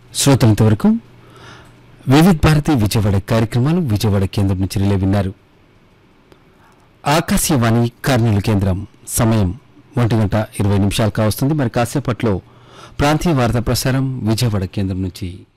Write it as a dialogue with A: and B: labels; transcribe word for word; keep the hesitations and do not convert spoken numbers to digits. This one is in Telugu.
A: శ్రోతలంతవరకు వివిధ భారతి విజయవాడ కార్యక్రమాలు విజయవాడ కేంద్రం నుంచి రిలే విన్నారు. ఆకాశవాణి కర్నూలు కేంద్రం సమయం ఒంటి గంట ఇరవై నిమిషాలు కావస్తుంది. మరి కాసేపట్లో ప్రాంతీయ వార్తా ప్రసారం విజయవాడ కేంద్రం నుంచి.